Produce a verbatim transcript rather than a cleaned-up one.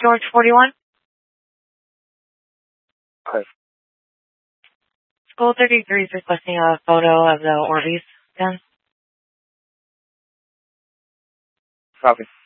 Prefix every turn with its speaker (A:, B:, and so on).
A: George forty-one.
B: Hi.
A: School thirty-three is requesting a photo of the Orbeez gun.
B: Copy.